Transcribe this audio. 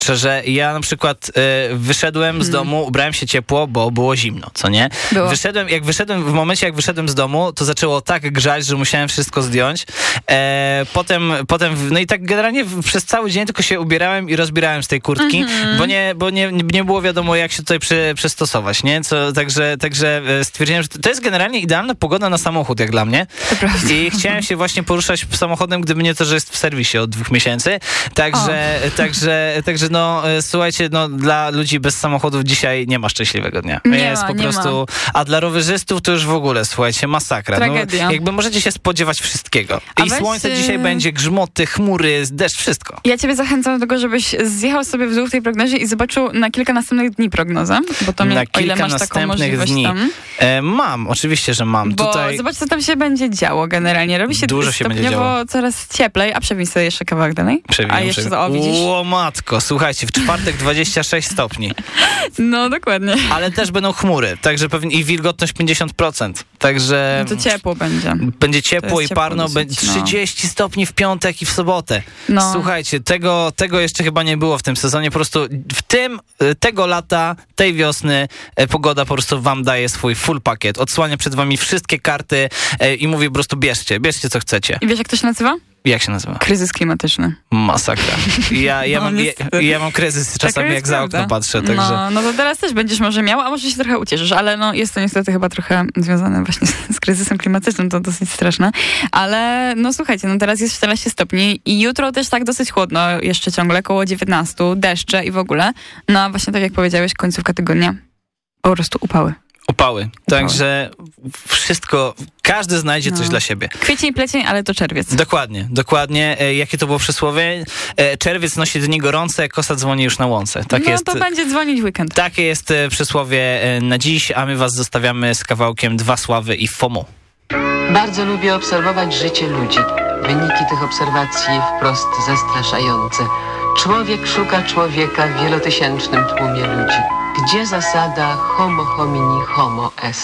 że ja na przykład wyszedłem z domu, ubrałem się ciepło, bo było zimno, co nie? W momencie jak wyszedłem z domu, to zaczęło tak grzać, że musiałem wszystko zdjąć. Potem, no i tak generalnie przez cały dzień tylko się ubierałem i rozbierałem z tej kurtki, bo nie było wiadomo, jak się tutaj przystosować, nie? Także stwierdziłem, że to jest generalnie idealna pogoda na samochód, jak dla mnie. I chciałem się właśnie poruszać samochodem, gdyby nie to, że jest w serwisie od 2 miesięcy. Także no, słuchajcie, no dla ludzi bez samochodów dzisiaj nie ma szczęśliwego dnia. A dla rowerzystów to już w ogóle, słuchajcie, masakra. Tragedia. No, jakby możecie się spodziewać wszystkiego. I słońce dzisiaj będzie, grzmoty, chmury, deszcz, wszystko. Ja ciebie zachęcam do tego, żebyś zjechał sobie w dół w tej prognozie i zobaczył na kilka następnych dni prognozę, bo to o ile masz taką możliwość dni. Tam. Mam, oczywiście, że mam. Bo zobacz, co tam się będzie działo generalnie. Robi się dużo stopniowo coraz cieplej, a przewin sobie jeszcze kawałek dalej. Widzisz? O matko, słuchajcie, w czwartek 26 stopni. No, dokładnie. Ale też będą chmury, także pewnie i wilgotność 50%. Także no to ciepło będzie. Będzie ciepło i parno, będzie 30 stopni w piątek i w sobotę. No. Słuchajcie, tego jeszcze chyba nie było w tym sezonie. Po prostu tego lata, tej wiosny pogoda po prostu wam daje swój full pakiet. Odsłania przed wami wszystkie karty i mówi po prostu bierzcie co chcecie. I wiesz, jak to się nazywa? Jak się nazywa? Kryzys klimatyczny. Masakra. Ja mam kryzys czasami, jak za okno patrzę. Także. No to teraz też będziesz może miał, a może się trochę ucieszysz, ale no jest to niestety chyba trochę związane właśnie z kryzysem klimatycznym, to dosyć straszne. Ale no słuchajcie, no teraz jest 14 stopni i jutro też tak dosyć chłodno, jeszcze ciągle około 19, deszcze i w ogóle. No a właśnie tak jak powiedziałeś, końcówka tygodnia, po prostu upały. Także wszystko, każdy znajdzie coś dla siebie. Kwiecień, plecień, ale to czerwiec. Dokładnie. Jakie to było przysłowie? Czerwiec nosi dni gorące, kosa dzwoni już na łące. To będzie dzwonić weekend. Takie jest przysłowie na dziś, a my was zostawiamy z kawałkiem 2 Sławy i FOMO. Bardzo lubię obserwować życie ludzi. Wyniki tych obserwacji wprost zastraszające. Człowiek szuka człowieka w wielotysięcznym tłumie ludzi. Gdzie zasada homo homini homo est?